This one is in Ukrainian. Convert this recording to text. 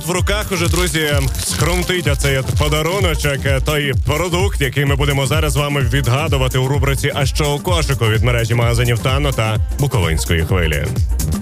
В руках уже, друзі, скрумтить оцей подаруночок, той продукт, який ми будемо зараз з вами відгадувати у рубриці «А що у кошику» від мережі магазинів Тано та Буковинської хвилі.